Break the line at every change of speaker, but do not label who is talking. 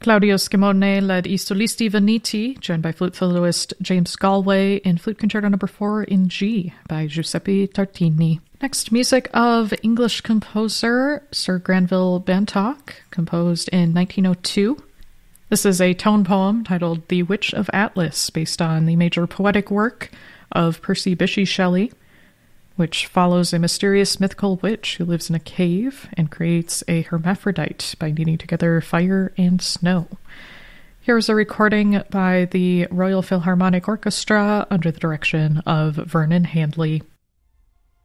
Claudio Scimone led I Solisti Veneti, joined by flute soloist James Galway, in Flute Concerto No. 4 in G by Giuseppe Tartini. Next, music of English composer Sir Granville Bantock, composed in 1902. This is a tone poem titled The Witch of Atlas, based on the major poetic work of Percy Bysshe Shelley, which follows a mysterious mythical witch who lives in a cave and creates a hermaphrodite by kneading together fire and snow. Here is a recording by the Royal Philharmonic Orchestra under the direction of Vernon Handley.